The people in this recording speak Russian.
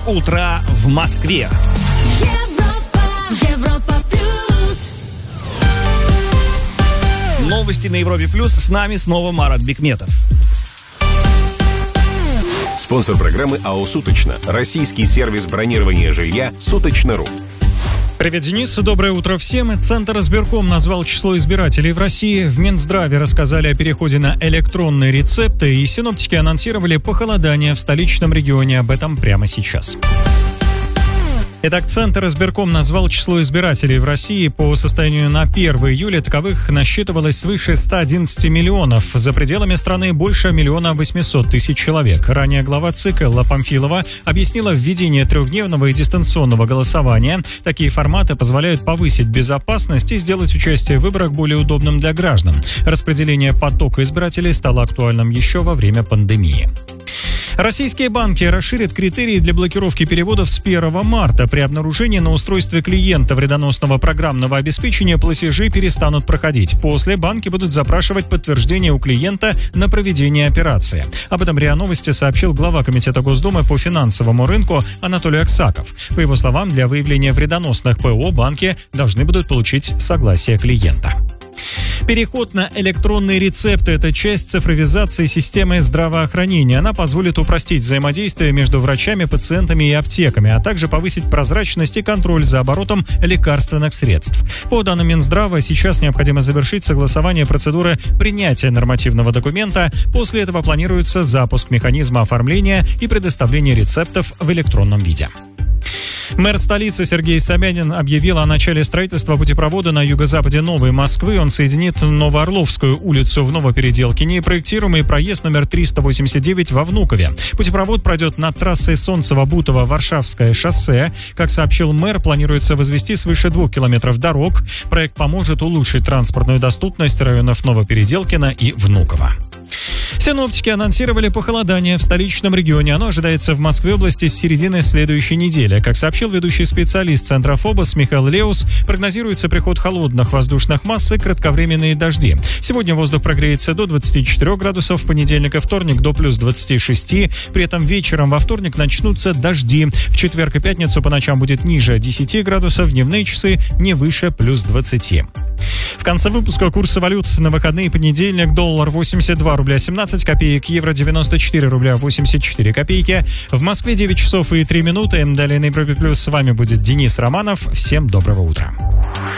утра в Москве. Европа плюс. Новости на Европе плюс. С нами снова Марат Бекметов. Спонсор программы АО «Суточно». Российский сервис бронирования жилья «Суточно.ру». Привет, Денис. Доброе утро всем. Центр избирком назвал число избирателей в России. В Минздраве рассказали о переходе на электронные рецепты, и синоптики анонсировали похолодание в столичном регионе. Об этом прямо сейчас. Итак, Центр избирком назвал число избирателей в России. По состоянию на 1 июля таковых насчитывалось свыше 111 миллионов. За пределами страны больше 1 800 000 человек. Ранее глава ЦИК Элла Памфилова объяснила введение трехдневного и дистанционного голосования. Такие форматы позволяют повысить безопасность и сделать участие в выборах более удобным для граждан. Распределение потока избирателей стало актуальным еще во время пандемии. Российские банки расширят критерии для блокировки переводов с 1 марта. При обнаружении на устройстве клиента вредоносного программного обеспечения платежи перестанут проходить. После банки будут запрашивать подтверждение у клиента на проведение операции. Об этом РИА Новости сообщил глава Комитета Госдумы по финансовому рынку Анатолий Аксаков. По его словам, для выявления вредоносных ПО банки должны будут получить согласие клиента. Переход на электронные рецепты – это часть цифровизации системы здравоохранения. Она позволит упростить взаимодействие между врачами, пациентами и аптеками, а также повысить прозрачность и контроль за оборотом лекарственных средств. По данным Минздрава, сейчас необходимо завершить согласование процедуры принятия нормативного документа. После этого планируется запуск механизма оформления и предоставления рецептов в электронном виде. Мэр столицы Сергей Собянин объявил о начале строительства путепровода на юго-западе Новой Москвы. Он соединит Новоорловскую улицу в Новопеределкине и проектируемый проезд номер 389 во Внукове. Путепровод пройдет над трассой Солнцево-Бутово-Варшавское шоссе. Как сообщил мэр, планируется возвести свыше 2 километров дорог. Проект поможет улучшить транспортную доступность районов Новопеределкина и Внуково. Синоптики анонсировали похолодание в столичном регионе. Оно ожидается в Москве области с середины следующей недели. Как сообщил ведущий специалист Центра ФОБОС Михаил Леус, прогнозируется приход холодных воздушных масс и кратковременные дожди. Сегодня воздух прогреется до 24 градусов, в понедельник и вторник до плюс 26. При этом вечером во вторник начнутся дожди. В четверг и пятницу по ночам будет ниже 10 градусов, в дневные часы не выше плюс 20. В конце выпуска курсы валют на выходные: понедельник доллар 82 рубля 17 копеек, евро 94 рубля 84 копейки. В Москве 9 часов и 3 минуты. Далее на Европе плюс с вами будет Денис Романов. Всем доброго утра.